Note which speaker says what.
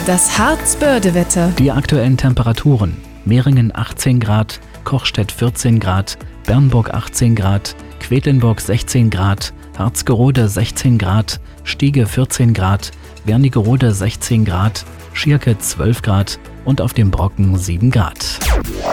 Speaker 1: Das Harz-Börde-Wetter.
Speaker 2: Die aktuellen Temperaturen: Meringen 18 Grad, Kochstedt 14 Grad, Bernburg 18 Grad, Quedlinburg 16 Grad, Harzgerode 16 Grad, Stiege 14 Grad, Wernigerode 16 Grad, Schierke 12 Grad und auf dem Brocken 7 Grad.